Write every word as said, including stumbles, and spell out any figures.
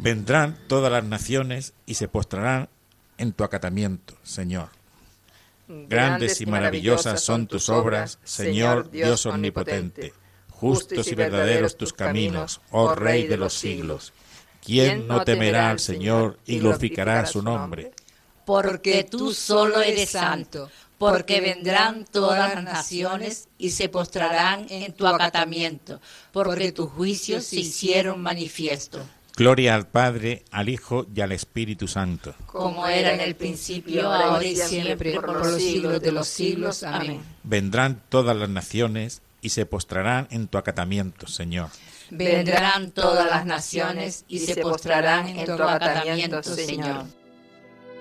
Vendrán todas las naciones y se postrarán en tu acatamiento, Señor. Grandes y maravillosas son tus obras, Señor Dios omnipotente. Justos y verdaderos tus caminos, oh Rey de los siglos. ¿Quién no temerá al Señor y glorificará su nombre? Porque tú solo eres santo, porque vendrán todas las naciones y se postrarán en tu acatamiento, porque tus juicios se hicieron manifiesto. Gloria al Padre, al Hijo y al Espíritu Santo. Como era en el principio, ahora y siempre, por los siglos de los siglos. Amén. Vendrán todas las naciones y se postrarán en tu acatamiento, Señor. Vendrán todas las naciones y se postrarán en tu acatamiento, Señor.